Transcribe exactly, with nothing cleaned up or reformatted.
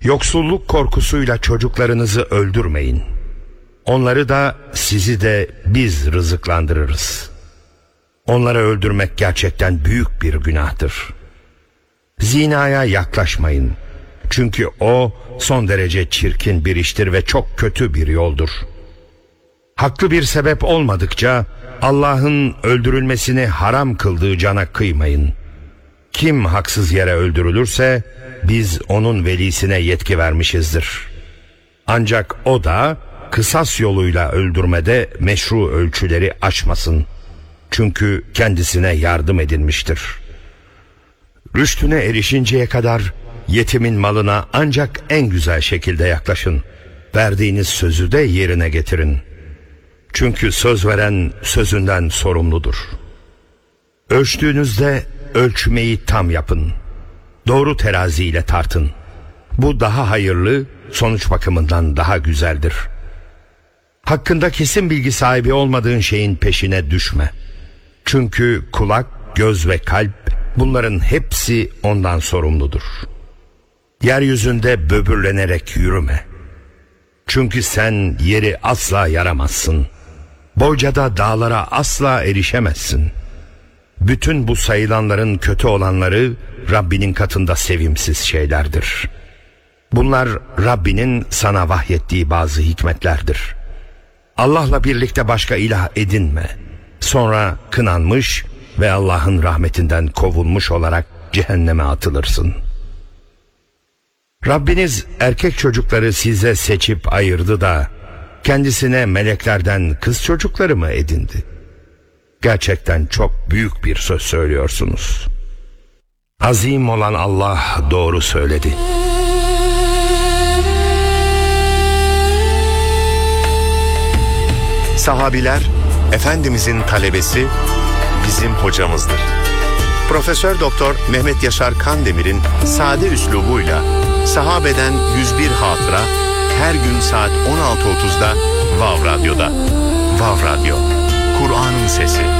Yoksulluk korkusuyla çocuklarınızı öldürmeyin. Onları da sizi de biz rızıklandırırız. Onları öldürmek gerçekten büyük bir günahtır. Zinaya yaklaşmayın. Çünkü o son derece çirkin bir iştir ve çok kötü bir yoldur. Haklı bir sebep olmadıkça Allah'ın öldürülmesini haram kıldığı cana kıymayın. Kim haksız yere öldürülürse biz onun velisine yetki vermişizdir. Ancak o da kısas yoluyla öldürmede meşru ölçüleri aşmasın. Çünkü kendisine yardım edilmiştir. Rüştüne erişinceye kadar yetimin malına ancak en güzel şekilde yaklaşın. Verdiğiniz sözü de yerine getirin. Çünkü söz veren sözünden sorumludur. Ölçtüğünüzde ölçmeyi tam yapın. Doğru teraziyle tartın. Bu daha hayırlı, sonuç bakımından daha güzeldir. Hakkında kesin bilgi sahibi olmadığın şeyin peşine düşme. Çünkü kulak, göz ve kalp, bunların hepsi ondan sorumludur. Yeryüzünde böbürlenerek yürüme. Çünkü sen yeri asla yaramazsın. Boycada dağlara asla erişemezsin. Bütün bu sayılanların kötü olanları Rabbinin katında sevimsiz şeylerdir. Bunlar Rabbinin sana vahyettiği bazı hikmetlerdir. Allah'la birlikte başka ilah edinme. Sonra kınanmış ve Allah'ın rahmetinden kovulmuş olarak cehenneme atılırsın. Rabbiniz erkek çocukları size seçip ayırdı da kendisine meleklerden kız çocukları mı edindi? Gerçekten çok büyük bir söz söylüyorsunuz. Azim olan Allah doğru söyledi. Sahabiler, Efendimizin talebesi, bizim hocamızdır. Profesör Doktor Mehmet Yaşar Kandemir'in sade üslubuyla sahabeden yüz bir hatıra her gün saat on altı otuzda Vav Radyo'da. Vav Radyo, Kur'an'ın sesi.